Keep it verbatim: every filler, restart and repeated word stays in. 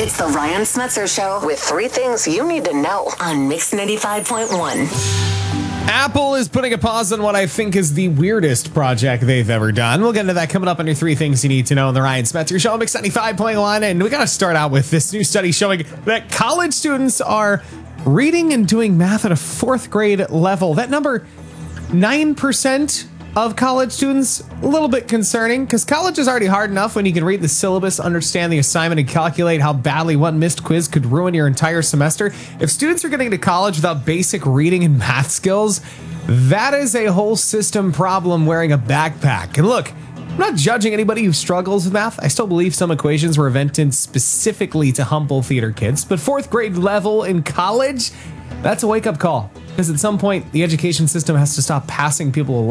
It's the Ryan Smetzer Show with three things you need to know on Mix ninety-five point one. Apple is putting a pause on what I think is the weirdest project they've ever done. We'll get into that coming up under three things you need to know on the Ryan Smetzer Show on Mix ninety-five point one. And we got to start out with this new study showing that college students are reading and doing math at a fourth grade level. That number, nine percent of college students, a little bit concerning because college is already hard enough when you can read the syllabus, understand the assignment, and calculate how badly one missed quiz could ruin your entire semester. If students are getting to college without basic reading and math skills, that is a whole system problem wearing a backpack. And look, I'm not judging anybody who struggles with math. I still believe some equations were invented specifically to humble theater kids, but fourth grade level in college, that's a wake-up call. Because at some point, the education system has to stop passing people along.